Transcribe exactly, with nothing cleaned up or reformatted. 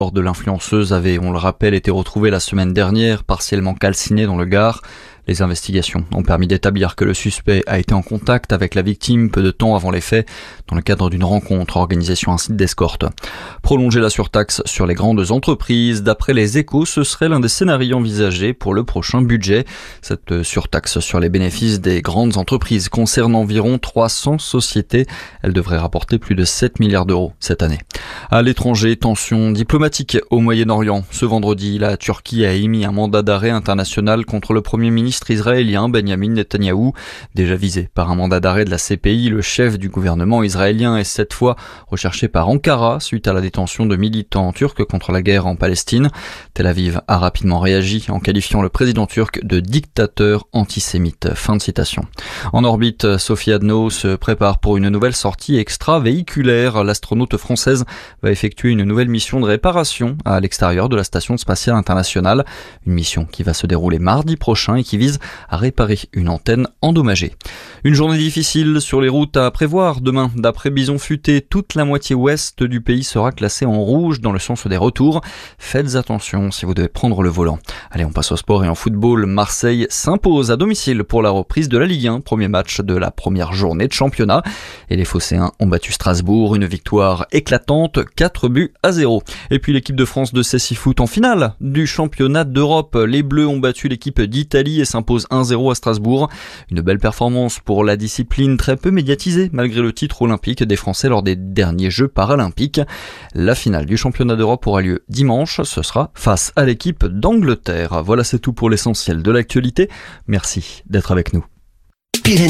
corps de l'influenceuse avait, on le rappelle, été retrouvé la semaine dernière, partiellement calciné dans le Gard. Les investigations ont permis d'établir que le suspect a été en contact avec la victime peu de temps avant les faits, dans le cadre d'une rencontre organisée sur un site d'escorte. Prolonger la surtaxe sur les grandes entreprises, d'après les Échos, ce serait l'un des scénarios envisagés pour le prochain budget. Cette surtaxe sur les bénéfices des grandes entreprises concerne environ trois cents sociétés. Elle devrait rapporter plus de sept milliards d'euros cette année. À l'étranger, tension diplomatique au Moyen-Orient. Ce vendredi, la Turquie a émis un mandat d'arrêt international contre le Premier ministre israélien Benjamin Netanyahou. Déjà visé par un mandat d'arrêt de la C P I, le chef du gouvernement israélien est cette fois recherché par Ankara suite à la détention de militants turcs contre la guerre en Palestine. Tel Aviv a rapidement réagi en qualifiant le président turc de dictateur antisémite. Fin de citation. En orbite, Sophie Adno se prépare pour une nouvelle sortie extravéhiculaire. L'astronaute française va effectuer une nouvelle mission de réparation à l'extérieur de la station spatiale internationale. Une mission qui va se dérouler mardi prochain et qui vise à réparer une antenne endommagée. Une journée difficile sur les routes à prévoir demain. D'après Bison Futé, toute la moitié ouest du pays sera classée en rouge dans le sens des retours. Faites attention si vous devez prendre le volant. Allez, on passe au sport et en football. Marseille s'impose à domicile pour la reprise de la Ligue un, premier match de la première journée de championnat. Et les Phocéens ont battu Strasbourg, une victoire éclatante, quatre buts à zéro. Et puis l'équipe de France de cécifoot en finale du championnat d'Europe. Les Bleus ont battu l'équipe d'Italie et s'impose un zéro à Strasbourg. Une belle performance pour la discipline très peu médiatisée malgré le titre olympique des Français lors des derniers Jeux paralympiques. La finale du championnat d'Europe aura lieu dimanche. Ce sera face à l'équipe d'Angleterre. Voilà, c'est tout pour l'essentiel de l'actualité. Merci d'être avec nous.